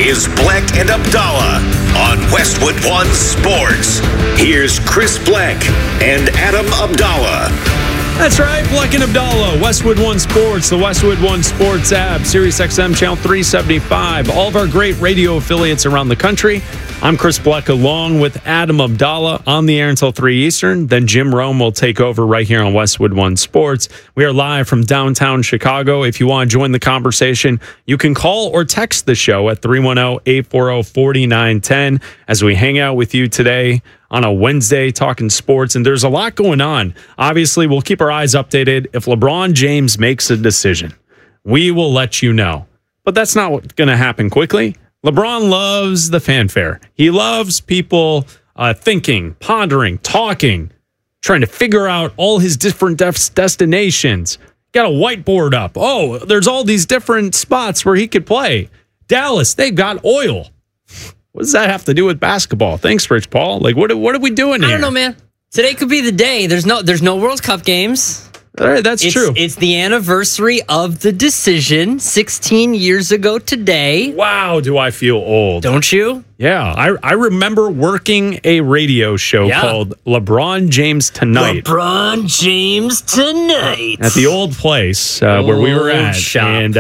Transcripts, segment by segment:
is Black and Abdallah on Westwood One Sports. Here's Chris Black and Adam Abdallah. That's right, Black and Abdallah, Westwood One Sports, the Westwood One Sports app, SiriusXM Channel 375, all of our great radio affiliates around the country. I'm Chris Black along with Adam Abdallah on the air until 3 Eastern. Then Jim Rome will take over right here on Westwood One Sports. We are live from downtown Chicago. If you want to join the conversation, you can call or text the show at 310-840-4910 as we hang out with you today on a Wednesday talking sports. And there's a lot going on. Obviously, we'll keep our eyes updated. If LeBron James makes a decision, we will let you know. But that's not what's going to happen quickly. LeBron loves the fanfare. He loves people thinking, pondering, talking, trying to figure out all his different destinations. Got a whiteboard up. Oh, there's all these different spots where he could play. Dallas, they've got oil. What does that have to do with basketball? Thanks, Rich Paul. Like, what are we doing here? I don't know, man. Today could be the day. There's no World Cup games. All right, that's true. It's the anniversary of the decision 16 years ago today. Wow, do I feel old. Don't you? Yeah, I remember working a radio show called LeBron James Tonight. LeBron James Tonight. At the old place where we were at. Shop. And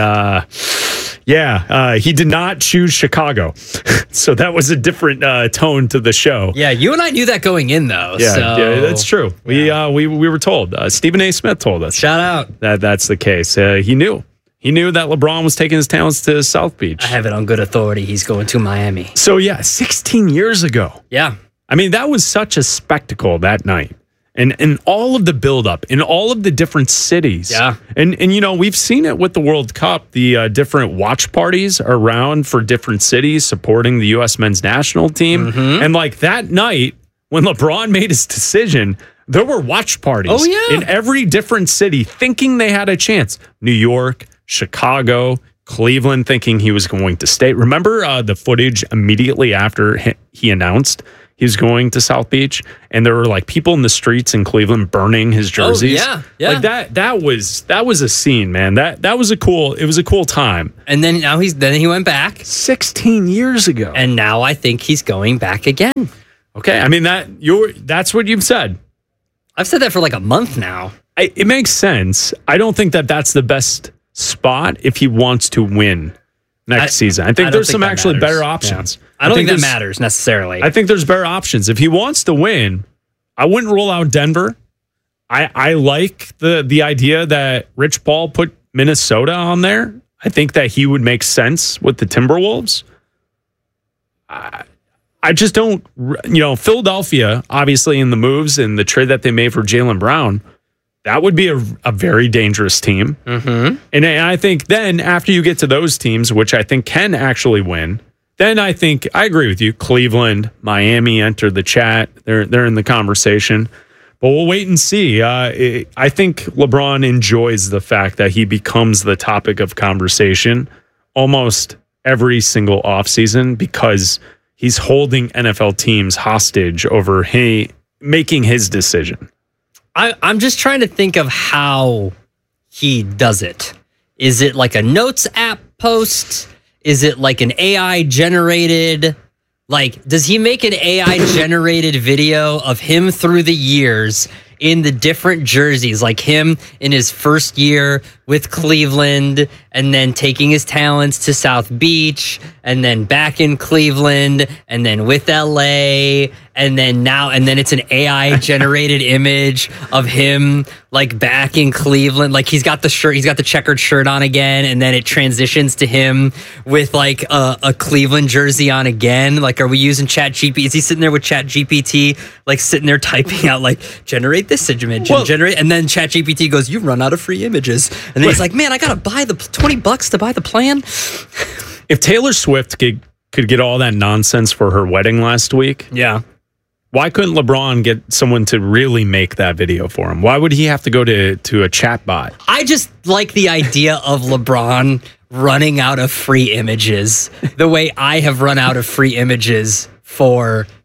he did not choose Chicago. So that was a different tone to the show. Yeah, you and I knew that going in, though. Yeah, that's true. Yeah. We were told. Stephen A. Smith told us. Shout out. That's the case. He knew. He knew that LeBron was taking his talents to South Beach. I have it on good authority. He's going to Miami. So, 16 years ago. Yeah. I mean, that was such a spectacle that night. And all of the buildup in all of the different cities. Yeah. And we've seen it with the World Cup, the different watch parties around for different cities supporting the U.S. men's national team. Mm-hmm. And like that night, when LeBron made his decision, there were watch parties in every different city thinking they had a chance. New York, Chicago, Cleveland thinking he was going to stay. Remember the footage immediately after he announced he was going to South Beach, and there were like people in the streets in Cleveland burning his jerseys. Oh, yeah. Like that was a scene, man. It was a cool time. And then he went back 16 years ago. And now I think he's going back again. Okay. I mean that's what you've said. I've said that for like a month now. It makes sense. I don't think that's the best spot if he wants to win next season. I think there's some actually better options. Yeah. I don't think that matters necessarily. I think there's better options. If he wants to win, I wouldn't rule out Denver. I like the idea that Rich Paul put Minnesota on there. I think that he would make sense with the Timberwolves. I just don't, Philadelphia, obviously in the moves and the trade that they made for Jaylen Brown, that would be a very dangerous team. Mm-hmm. And I think then after you get to those teams, which I think can actually win, then I think I agree with you. Cleveland, Miami enter the chat. They're in the conversation. But we'll wait and see. I think LeBron enjoys the fact that he becomes the topic of conversation almost every single offseason because he's holding NFL teams hostage over making his decision. I'm just trying to think of how he does it. Is it like a notes app post? Is it like an AI generated? Like, does he make an AI generated video of him through the years in the different jerseys, like him in his first year with Cleveland and then taking his talents to South Beach and then back in Cleveland and then with LA and then it's an AI generated image of him like back in Cleveland. Like he's got the checkered shirt on again, and then it transitions to him with like a Cleveland jersey on again. Like, are we using ChatGPT? Is he sitting there with ChatGPT, like sitting there typing out like generate this image and generate, and then ChatGPT goes, "You run out of free images," and then he's like, "Man, I gotta buy the $20 to buy the plan." If Taylor Swift could get all that nonsense for her wedding last week, why couldn't LeBron get someone to really make that video for him? Why would he have to go to a chat bot? I just like the idea of LeBron running out of free images the way I have run out of free images for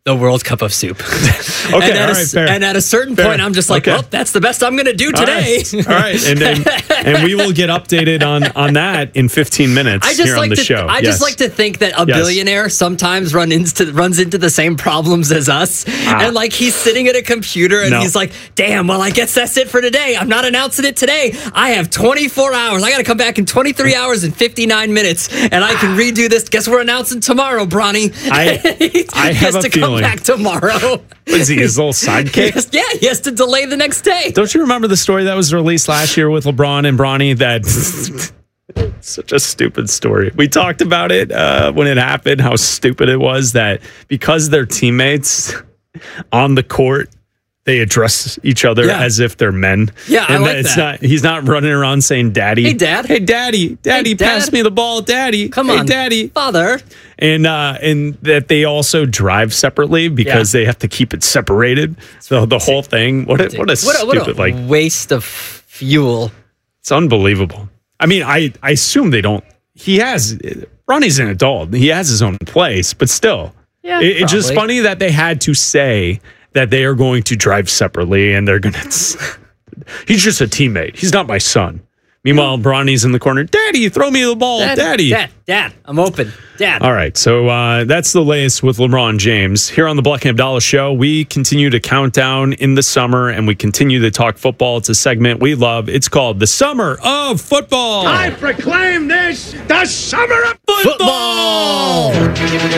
the World Cup of soup. Okay, and at a certain point, I'm just like, well, that's the best I'm going to do today. All right. And we will get updated on that in 15 minutes on the show. I just like to think that a billionaire sometimes runs into the same problems as us. And like he's sitting at a computer and he's like, damn, well, I guess that's it for today. I'm not announcing it today. I have 24 hours. I got to come back in 23 hours and 59 minutes and I can redo this. Guess we're announcing tomorrow, Bronny. I have a feeling. Come back tomorrow. What is he, his little sidekick? Yeah, he has to delay the next day. Don't you remember the story that was released last year with LeBron and Bronny? That such a stupid story. We talked about it when it happened, how stupid it was that because they're teammates on the court, they address each other as if they're men. Yeah, and I like that. He's not running around saying, "Daddy, hey, Dad, hey, Daddy, Daddy, pass me the ball, Daddy, come on, Daddy, Father." And that they also drive separately because they have to keep it separated. So the whole thing, what a stupid waste of fuel. It's unbelievable. I mean, I assume they don't. Ronnie's an adult. He has his own place, but still, it's just funny that they had to say that they are going to drive separately and they're going to. He's just a teammate. He's not my son. Meanwhile, Bronny's in the corner. Daddy, throw me the ball. Daddy. Dad, I'm open. Dad. All right. So that's the latest with LeBron James. Here on the Bleck and Abdallah Show, we continue to count down in the summer and we continue to talk football. It's a segment we love. It's called the Summer of Football. I proclaim this the Summer of Football. What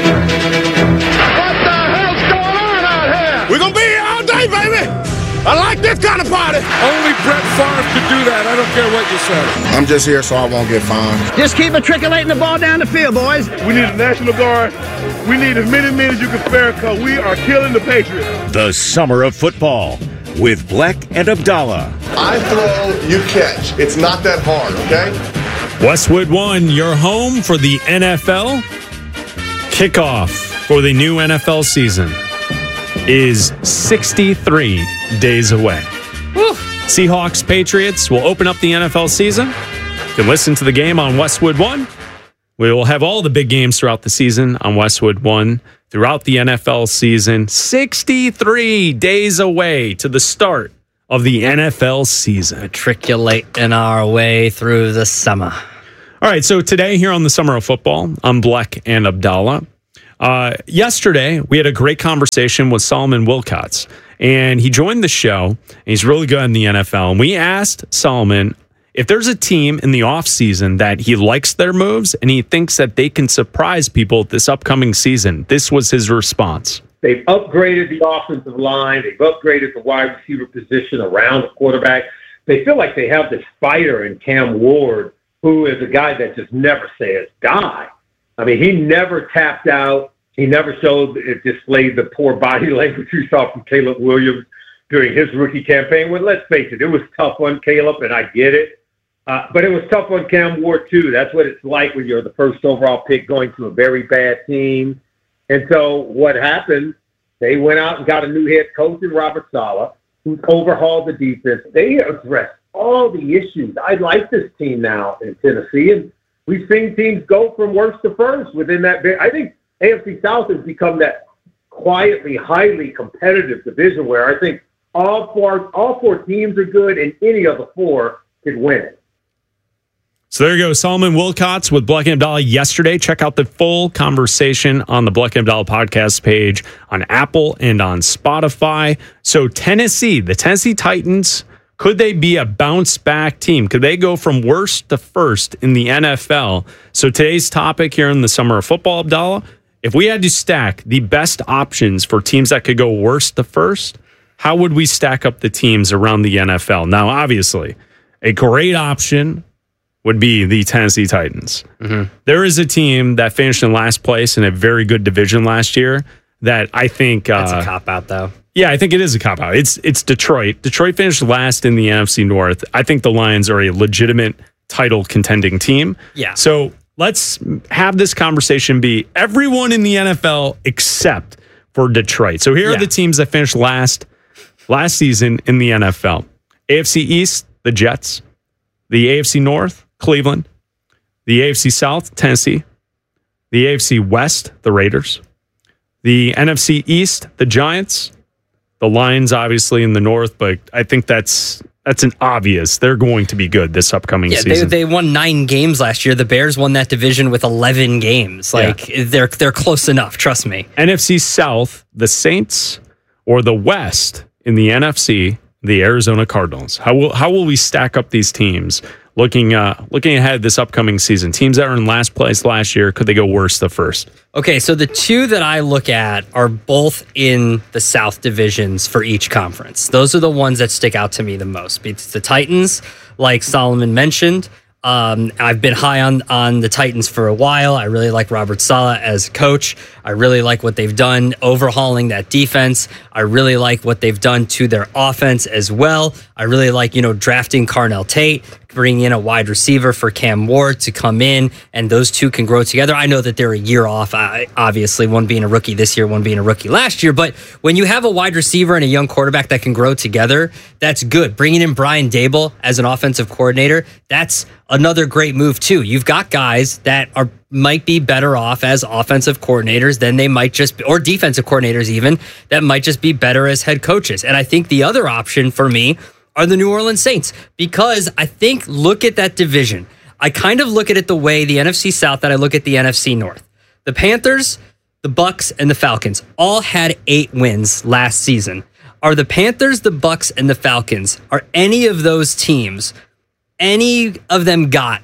the hell's going on out here? We're going to be here all day, baby. I like this kind of party. Only Brett Favre could do that. I don't care what you say. I'm just here so I won't get fined. Just keep matriculating the ball down the field, boys. We need a National Guard. We need as many men as you can spare because we are killing the Patriots. The Summer of Football with Bleck and Abdallah. I throw, you catch. It's not that hard, okay? Westwood One, your home for the NFL. Kickoff for the new NFL season is 63 days away. Woo. Seahawks Patriots will open up the NFL season. You can listen to the game on Westwood One. We will have all the big games throughout the season on Westwood One throughout the NFL season. 63 days away to the start of the NFL season. Matriculating our way through the summer. All right, so today here on the Summer of Football, I'm Bleck and Abdallah. Yesterday, we had a great conversation with Solomon Wilcots, and he joined the show, and he's really good in the NFL. And we asked Solomon if there's a team in the offseason that he likes their moves and he thinks that they can surprise people this upcoming season. This was his response. They've upgraded the offensive line. They've upgraded the wide receiver position around the quarterback. They feel like they have this fighter in Cam Ward, who is a guy that just never says die. I mean, he never tapped out. He never displayed the poor body language we saw from Caleb Williams during his rookie campaign. Well, let's face it was tough on Caleb, and I get it. But it was tough on Cam Ward, too. That's what it's like when you're the first overall pick going to a very bad team. And so what happened, they went out and got a new head coach in Robert Saleh, who's overhauled the defense. They addressed all the issues. I like this team now in Tennessee, and we've seen teams go from worst to first within that. I think AFC South has become that quietly, highly competitive division where I think all four teams are good, and any of the four could win it. So there you go, Solomon Wilcots with Bleck and Abdallah yesterday. Check out the full conversation on the Bleck and Abdallah podcast page on Apple and on Spotify. So Tennessee, the Tennessee Titans, could they be a bounce-back team? Could they go from worst to first in the NFL? So today's topic here in the Summer of Football, Abdallah, if we had to stack the best options for teams that could go worst to first, how would we stack up the teams around the NFL? Now, obviously, a great option would be the Tennessee Titans. Mm-hmm. There is a team that finished in last place in a very good division last year that I think... That's a cop-out, though. Yeah, I think it is a cop-out. It's Detroit. Detroit finished last in the NFC North. I think the Lions are a legitimate title-contending team. Yeah. So let's have this conversation be everyone in the NFL except for Detroit. So here are the teams that finished last season in the NFL. AFC East, the Jets. The AFC North, Cleveland. The AFC South, Tennessee. The AFC West, the Raiders. The NFC East, the Giants, the Lions, obviously in the North, but I think that's an obvious. They're going to be good this upcoming season. They won 9 games last year. The Bears won that division with 11 games. They're close enough. Trust me. NFC South, the Saints, or the West in the NFC, the Arizona Cardinals. How will we stack up these teams? Looking ahead this upcoming season, teams that were in last place last year, could they go worse the first? Okay, so the two that I look at are both in the South divisions for each conference. Those are the ones that stick out to me the most. It's the Titans, like Solomon mentioned. I've been high on the Titans for a while. I really like Robert Saleh as coach. I really like what they've done overhauling that defense. I really like what they've done to their offense as well. I really like, drafting Carnell Tate, bringing in a wide receiver for Cam Ward to come in, and those two can grow together. I know that they're a year off, obviously, one being a rookie this year, one being a rookie last year, but when you have a wide receiver and a young quarterback that can grow together, that's good. Bringing in Brian Daboll as an offensive coordinator, that's another great move too. You've got guys that might be better off as offensive coordinators than they might just be, or defensive coordinators even, that might just be better as head coaches. And I think the other option for me are the New Orleans Saints, because I think, look at that division. I kind of look at it the way the NFC South that I look at the NFC North. The Panthers, the Bucks, and the Falcons all had 8 wins last season. Are the Panthers, the Bucks, and the Falcons, are any of those teams, any of them got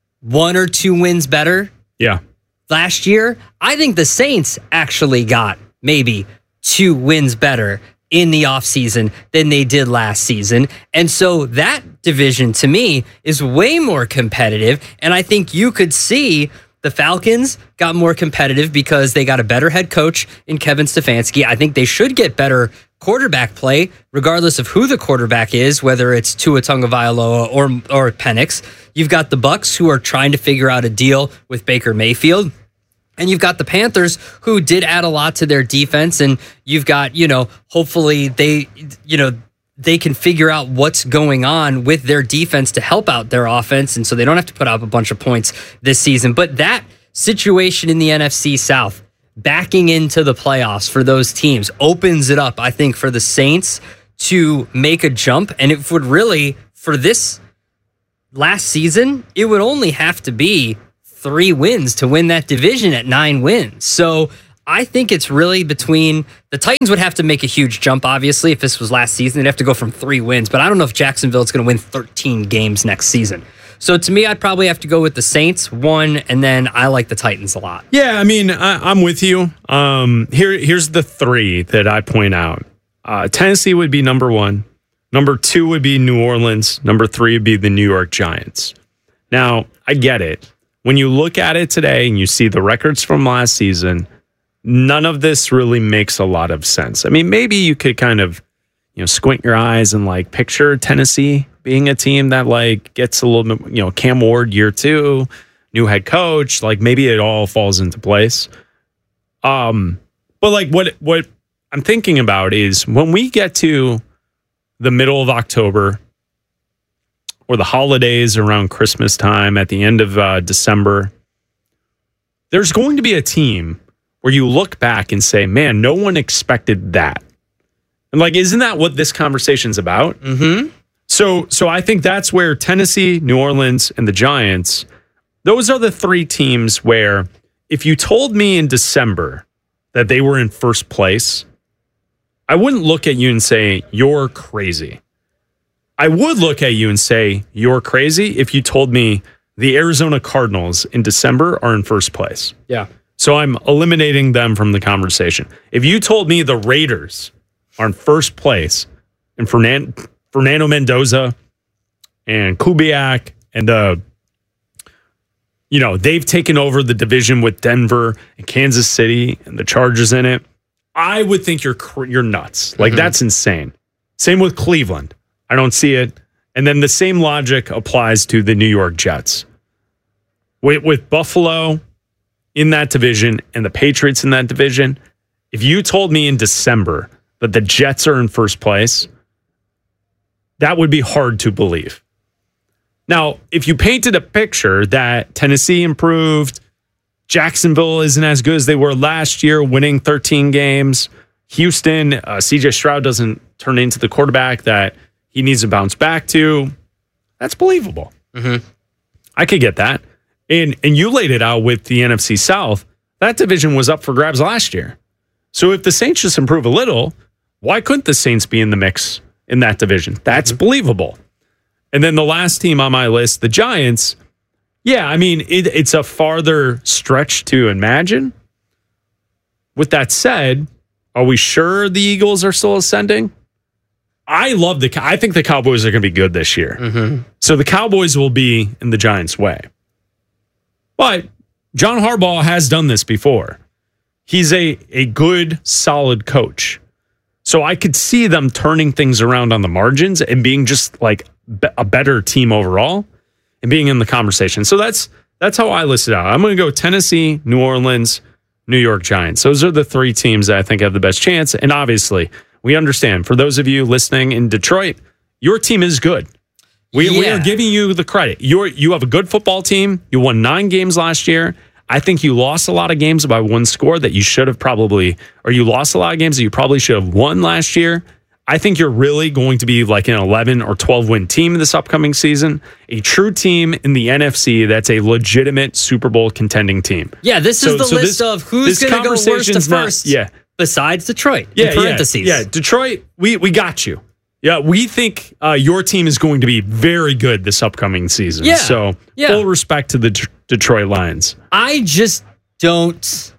1 or 2 wins better? Yeah. Last year, I think the Saints actually got maybe 2 wins better in the offseason than they did last season. And so that division, to me, is way more competitive. And I think you could see the Falcons got more competitive because they got a better head coach in Kevin Stefanski. I think they should get better quarterback play, regardless of who the quarterback is, whether it's Tua Tagovailoa or Penix. You've got the Bucks, who are trying to figure out a deal with Baker Mayfield. And you've got the Panthers, who did add a lot to their defense. And you've got, hopefully they can figure out what's going on with their defense to help out their offense. And so they don't have to put up a bunch of points this season. But that situation in the NFC South, backing into the playoffs for those teams, opens it up, I think, for the Saints to make a jump. And it would really, for this last season, it would only have to be 3 wins to win that division at 9 wins. So I think it's really between the Titans would have to make a huge jump, obviously. If this was last season, they'd have to go from 3 wins. But I don't know if Jacksonville is going to win 13 games next season. So to me, I'd probably have to go with the Saints 1, and then I like the Titans a lot. Yeah, I mean, I'm with you. Here's the 3 that I point out. Tennessee would be number 1. Number 2 would be New Orleans. Number 3 would be the New York Giants. Now, I get it. When you look at it today and you see the records from last season, none of this really makes a lot of sense. I mean, maybe you could kind of, squint your eyes and picture Tennessee being a team that gets a little bit, Cam Ward year 2, new head coach, maybe it all falls into place. But what I'm thinking about is when we get to the middle of October, or the holidays around Christmas time at the end of December, there's going to be a team where you look back and say, man, no one expected that. And isn't that what this conversation's about? Mm-hmm. So I think that's where Tennessee, New Orleans, and the Giants, those are the 3 teams where if you told me in December that they were in first place, I wouldn't look at you and say, you're crazy. I would look at you and say, you're crazy if you told me the Arizona Cardinals in December are in first place. Yeah. So I'm eliminating them from the conversation. If you told me the Raiders are in first place and Fernando Mendoza and Kubiak and they've taken over the division with Denver and Kansas City and the Chargers in it, I would think you're nuts. That's insane. Same with Cleveland. I don't see it. And then the same logic applies to the New York Jets. With Buffalo in that division and the Patriots in that division, if you told me in December that the Jets are in first place, that would be hard to believe. Now, if you painted a picture that Tennessee improved, Jacksonville isn't as good as they were last year, winning 13 games. Houston, CJ Stroud doesn't turn into the quarterback that he needs to bounce back to. That's believable. I could get that. And you laid it out with the NFC South. That division was up for grabs last year. So if the Saints just improve a little, why couldn't the Saints be in the mix in that division? That's believable. And then the last team on my list, the Giants. Yeah, I mean, it's a farther stretch to imagine. With that said, are we sure the Eagles are still ascending? I think the Cowboys are going to be good this year. So the Cowboys will be in the Giants' way. But John Harbaugh has done this before. He's a good, solid coach. So I could see them turning things around on the margins and being just like a better team overall and being in the conversation. So that's how I list it out. I'm going to go Tennessee, New Orleans, New York Giants. Those are the three teams that I think have the best chance. And obviously, we understand, for those of you listening in Detroit, your team is good. We are giving you the credit. You have a good football team. You won 9 games last year. I think you lost a lot of games by one score that you should have you lost a lot of games that you probably should have won last year. I think you're really going to be like an 11 or 12 win team this upcoming season. A true team in the NFC that's a legitimate Super Bowl contending team. Yeah, this is the list of who's going to go worst to first. Besides Detroit. In parentheses. Yeah, Detroit, we got you. Yeah, we think your team is going to be very good this upcoming season. Yeah. So full respect to the Detroit Lions. I just don't.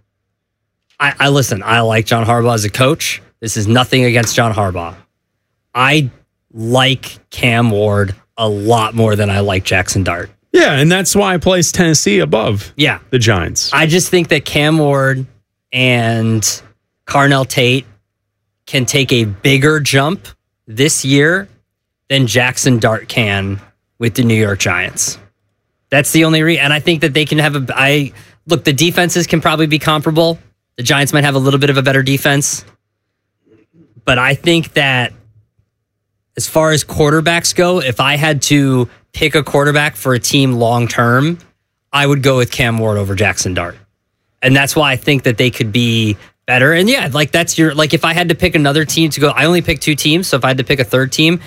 I listen, I like John Harbaugh as a coach. This is nothing against John Harbaugh. I like Cam Ward a lot more than I like Jackson Dart. Yeah, and that's why I place Tennessee above the Giants. I just think that Cam Ward and Carnell Tate can take a bigger jump this year than Jackson Dart can with the New York Giants. That's the only reason. And I think that they can have look, the defenses can probably be comparable. The Giants might have a little bit of a better defense. But I think that as far as quarterbacks go, if I had to pick a quarterback for a team long term, I would go with Cam Ward over Jackson Dart. And that's why I think that they could be better. And yeah, like if I had to pick another team to go, I only picked 2 teams. So if I had to pick a third team,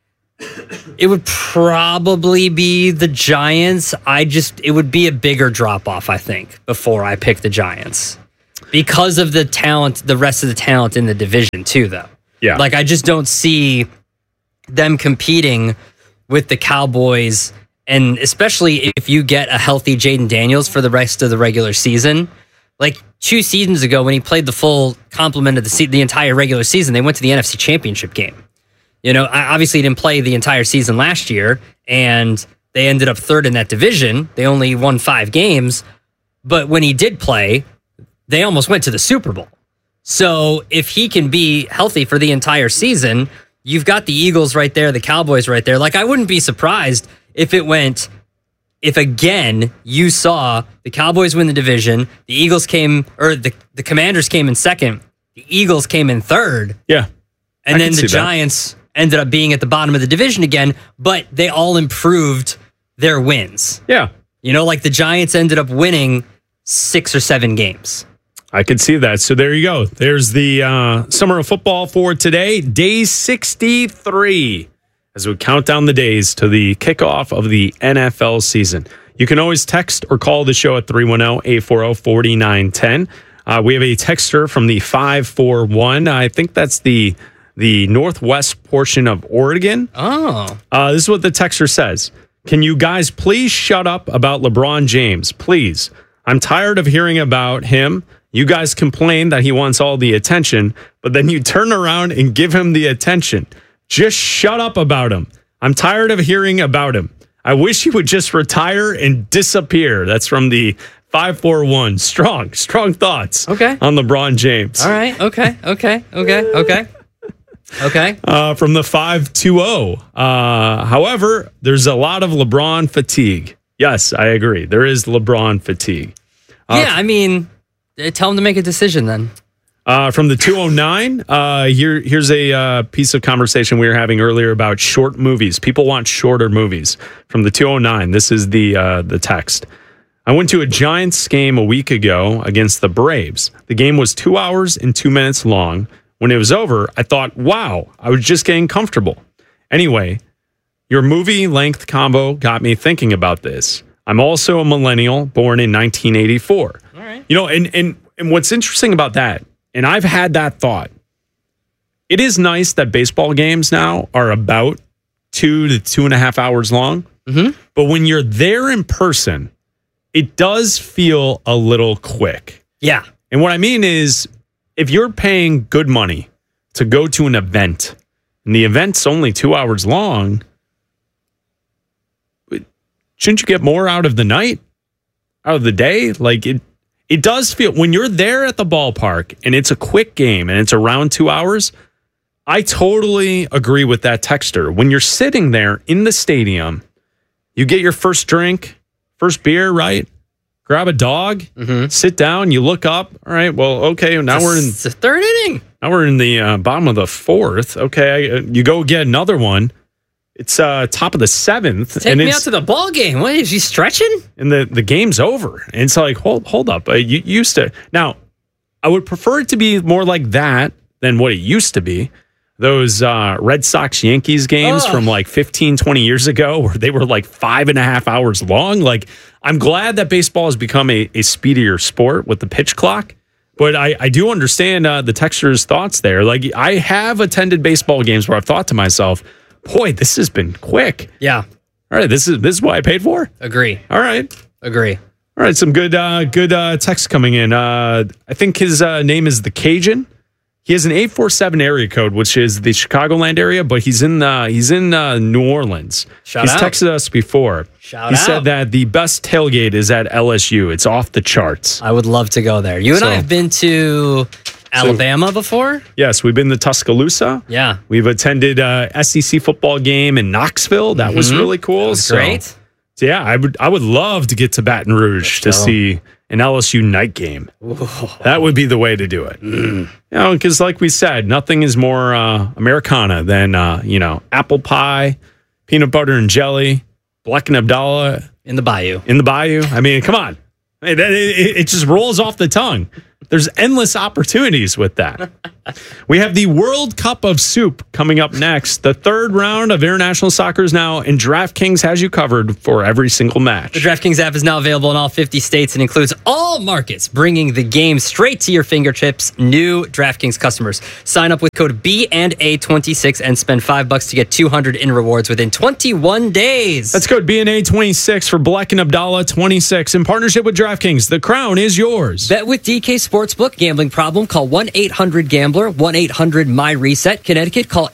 it would probably be the Giants. It would be a bigger drop off, I think, before I pick the Giants. Because of the talent, the rest of the talent in the division too, though. Yeah. Like I just don't see them competing with the Cowboys, and especially if you get a healthy Jaden Daniels for the rest of the regular season. Like 2 seasons ago, when he played the full complement of the entire regular season, they went to the NFC Championship game. You know, obviously he didn't play the entire season last year, and they ended up 3rd in that division. They only won 5 games, but when he did play, they almost went to the Super Bowl. So if he can be healthy for the entire season, you've got the Eagles right there, the Cowboys right there. Like, I wouldn't be surprised if again you saw the Cowboys win the division, the Eagles the Commanders came in 2nd, the Eagles came in 3rd. Yeah. And then the Giants ended up being at the bottom of the division again, but they all improved their wins. Yeah. You know, like the Giants ended up winning 6 or 7 games. I could see that. So there you go. There's the summer of football for today, day 63, as we count down the days to the kickoff of the NFL season. You can always text or call the show at 310-840-4910. We have a texter from the 541. I think that's the northwest portion of Oregon. Oh. This is what the texter says. Can you guys please shut up about LeBron James? Please. I'm tired of hearing about him. You guys complain that he wants all the attention, but then you turn around and give him the attention. Just shut up about him. I'm tired of hearing about him. I wish he would just retire and disappear. That's from the 541. Strong thoughts. Okay. On LeBron James. All right. Okay. From the 520. However, there's a lot of LeBron fatigue. Yes, I agree. There is LeBron fatigue. Yeah, I mean, tell him to make a decision then. From the 209, here's a piece of conversation we were having earlier about short movies. People want shorter movies. From the 209, this is the text. I went to a Giants game a week ago against the Braves. The game was 2 hours and 2 minutes long. When it was over, I thought, wow, I was just getting comfortable. Anyway, your movie length combo got me thinking about this. I'm also a millennial born in 1984. All right. You know, and what's interesting about that, and I've had that thought, it is nice that baseball games now are about 2 to 2.5 hours long. Mm-hmm. But when you're there in person, it does feel a little quick. Yeah. And what I mean is, if you're paying good money to go to an event, and the event's only 2 hours long, shouldn't you get more out of the night, out of the day? Like, it does feel, when you're there at the ballpark and it's a quick game and it's around 2 hours, I totally agree with that texter. When you're sitting there in the stadium, you get your first drink, first beer, right? Grab a dog, sit down, you look up. All right, well, okay, now we're in the third inning. Now we're in the bottom of the fourth. Okay, you go get another one. It's top of the seventh. Take me out to the ball game. What, is he stretching? And the game's over. And it's like, hold up. You used to. Now, I would prefer it to be more like that than what it used to be. Those Red Sox-Yankees games from like 15, 20 years ago where they were like 5.5 hours long. Like, I'm glad that baseball has become a speedier sport with the pitch clock. But I do understand the texter's thoughts there. Like, I have attended baseball games where I've thought to myself, boy, this has been quick. Yeah. All right, this is what I paid for? Agree. All right. Agree. All right, some good text coming in. I think his name is the Cajun. He has an 847 area code, which is the Chicagoland area, but he's in New Orleans. He's texted us before. He said that the best tailgate is at LSU. It's off the charts. I would love to go there. You and I have been to Alabama before? Yes, we've been to Tuscaloosa. Yeah. We've attended a SEC football game in Knoxville. That was really cool. That was great. So yeah, I would love to get to Baton Rouge to see an LSU night game. Ooh. That would be the way to do it. You know, because like we said, nothing is more Americana than apple pie, peanut butter and jelly, Black and Abdallah in the bayou. I mean, come on, it just rolls off the tongue. There's endless opportunities with that. We have the World Cup of Soup coming up next. The third round of international soccer is now, and DraftKings has you covered for every single match. The DraftKings app is now available in all 50 states and includes all markets, bringing the game straight to your fingertips. New DraftKings customers sign up with code BNA26 and spend $5 to get $200 in rewards within 21 days. That's code BNA26 for Black and Abdallah 26 in partnership with DraftKings. The crown is yours. Bet with DK Sportsbook. Gambling problem? Call 1-800-GAMBLER. 1-800-MY-RESET. Connecticut, call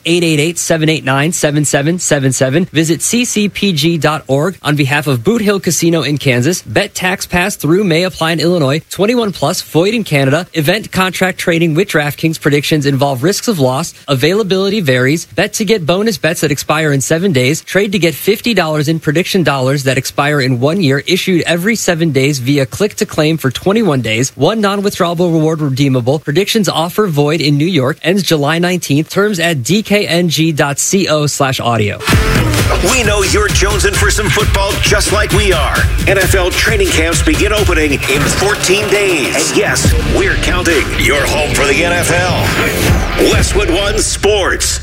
888-789-7777. Visit ccpg.org. On behalf of Boot Hill Casino in Kansas, bet tax pass through may apply in Illinois. 21 plus, void in Canada. Event contract trading with DraftKings. Predictions involve risks of loss. Availability varies. Bet to get bonus bets that expire in 7 days. Trade to get $50 in prediction dollars that expire in 1 year. Issued every 7 days via click to claim for 21 days. One non-withdrawable reward redeemable. Predictions offer void in New York. Ends July 19th. Terms at dkng.co/audio. We know you're jonesing for some football just like we are. NFL training camps begin opening in 14 days. And yes, we're counting. Your home for the NFL. Westwood One Sports.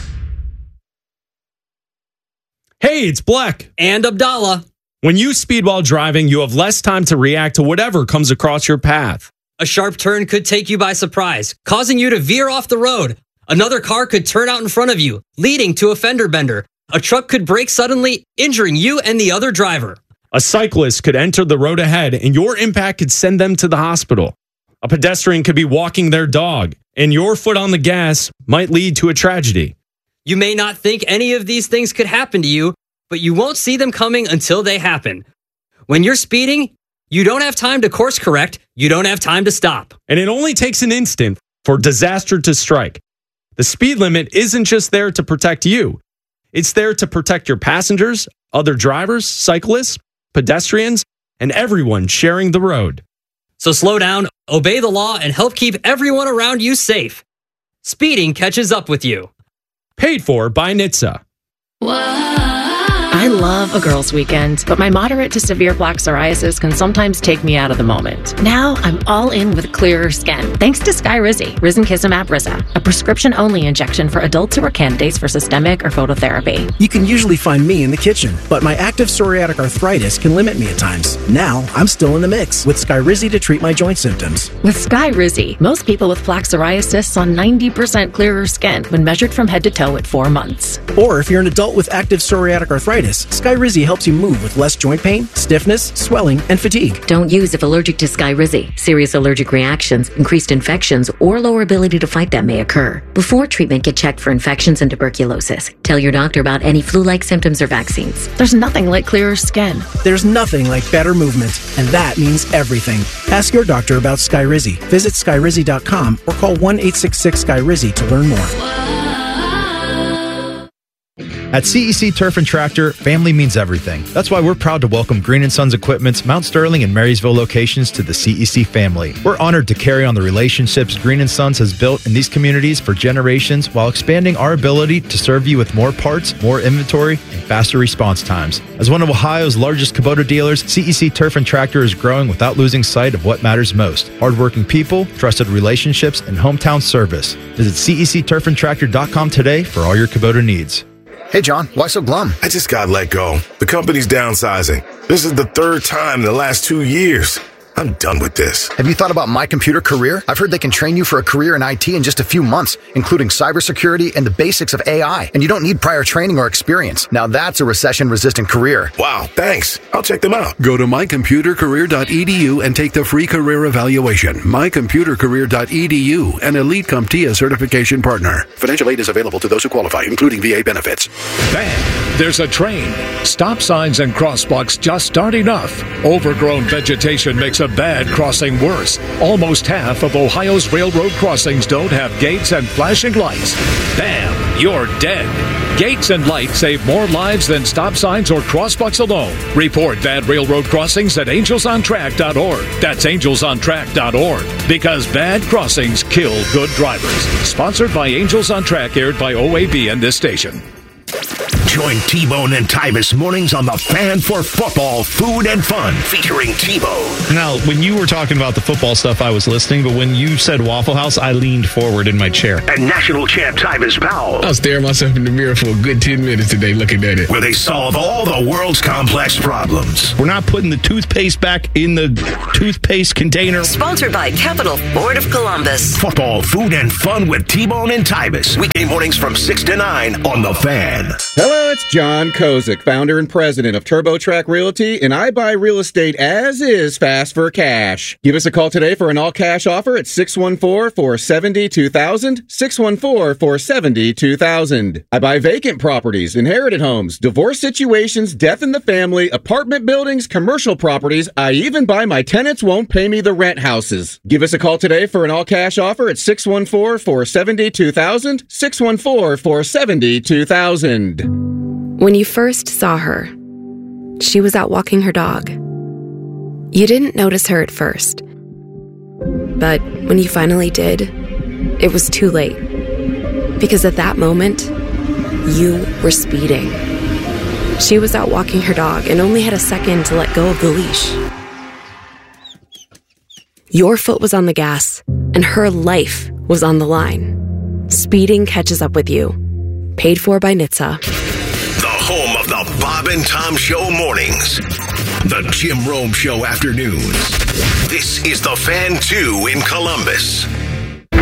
Hey, it's Black. And Abdallah. When you speed while driving, you have less time to react to whatever comes across your path. A sharp turn could take you by surprise, causing you to veer off the road. Another car could turn out in front of you, leading to a fender bender. A truck could brake suddenly, injuring you and the other driver. A cyclist could enter the road ahead, and your impact could send them to the hospital. A pedestrian could be walking their dog, and your foot on the gas might lead to a tragedy. You may not think any of these things could happen to you, but you won't see them coming until they happen. When you're speeding, you don't have time to course correct. You don't have time to stop. And it only takes an instant for disaster to strike. The speed limit isn't just there to protect you. It's there to protect your passengers, other drivers, cyclists, pedestrians, and everyone sharing the road. So slow down, obey the law, and help keep everyone around you safe. Speeding catches up with you. Paid for by NHTSA. I I love a girls' weekend, but my moderate to severe plaque psoriasis can sometimes take me out of the moment. Now I'm all in with clearer skin, thanks to Skyrizi, risankizumab Riza, a prescription-only injection for adults who are candidates for systemic or phototherapy. You can usually find me in the kitchen, but my active psoriatic arthritis can limit me at times. Now I'm still in the mix with Skyrizi to treat my joint symptoms. With Skyrizi, most people with plaque psoriasis saw 90% clearer skin when measured from head to toe at 4 months. Or if you're an adult with active psoriatic arthritis, Skyrizi helps you move with less joint pain, stiffness, swelling, and fatigue. Don't use if allergic to Skyrizi. Serious allergic reactions, increased infections, or lower ability to fight them may occur. Before treatment, get checked for infections and tuberculosis. Tell your doctor about any flu-like symptoms or vaccines. There's nothing like clearer skin. There's nothing like better movement, and that means everything. Ask your doctor about Skyrizi. Visit Skyrizi.com or call 1-866-SKYRIZI to learn more. At CEC Turf and Tractor, family means everything. That's why we're proud to welcome Green & Sons Equipment's Mount Sterling and Marysville locations to the CEC family. We're honored to carry on the relationships Green & Sons has built in these communities for generations while expanding our ability to serve you with more parts, more inventory, and faster response times. As one of Ohio's largest Kubota dealers, CEC Turf and Tractor is growing without losing sight of what matters most: hardworking people, trusted relationships, and hometown service. Visit CECTurfandTractor.com today for all your Kubota needs. Hey, John, why so glum? I just got let go. The company's downsizing. This is the third time in the last 2 years. I'm done with this. Have you thought about My Computer Career? I've heard they can train you for a career in IT in just a few months, including cybersecurity and the basics of AI. And you don't need prior training or experience. Now that's a recession-resistant career. Wow, thanks. I'll check them out. Go to mycomputercareer.edu and take the free career evaluation. mycomputercareer.edu, an Elite CompTIA certification partner. Financial aid is available to those who qualify, including VA benefits. Bang! There's a train. Stop signs and crosswalks just aren't enough. Overgrown vegetation makes a bad crossing worse. Almost half of Ohio's railroad crossings don't have gates and flashing lights. Bam! You're dead. Gates and lights save more lives than stop signs or crosswalks alone. Report bad railroad crossings at angelsontrack.org. That's angelsontrack.org. Because bad crossings kill good drivers. Sponsored by Angels on Track, aired by OAB and this station. Join T-Bone and Tyvis mornings on The Fan for football, food, and fun, featuring T-Bone. Now, when you were talking about the football stuff, I was listening, but when you said Waffle House, I leaned forward in my chair. And national champ Tyvis Powell. I was staring myself in the mirror for a good 10 minutes today looking at it. Where they solve all the world's complex problems. We're not putting the toothpaste back in the toothpaste container. Sponsored by Capital Ford of Columbus. Football, food, and fun with T-Bone and Tyvis. Weekday mornings from 6 to 9 on The Fan. Hello, it's John Kozik, founder and president of TurboTrack Realty, and I buy real estate as is fast for cash. Give us a call today for an all-cash offer at 614-470-2000, 614-470-2000. I buy vacant properties, inherited homes, divorce situations, death in the family, apartment buildings, commercial properties. I even buy my tenants won't pay me the rent houses. Give us a call today for an all-cash offer at 614-470-2000, 614-470-2000. When you first saw her, she was out walking her dog. You didn't notice her at first. But when you finally did, it was too late. Because at that moment, you were speeding. She was out walking her dog and only had a second to let go of the leash. Your foot was on the gas, and her life was on the line. Speeding catches up with you. Paid for by NHTSA. Home of the Bob and Tom Show mornings. The Jim Rome Show afternoons. This is The Fan 2 in Columbus.